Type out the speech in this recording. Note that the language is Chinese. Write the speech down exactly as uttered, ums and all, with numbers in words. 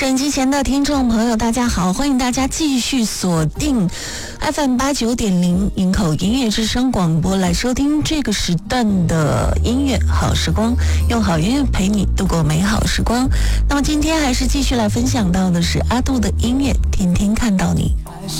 收音机前的听众朋友，大家好，欢迎大家继续锁定 F M 八九点零营口音乐之声广播来收听这个时段的音乐好时光，用好音乐陪你度过美好时光。那么今天还是继续来分享到的是阿杜的音乐，天天看到你。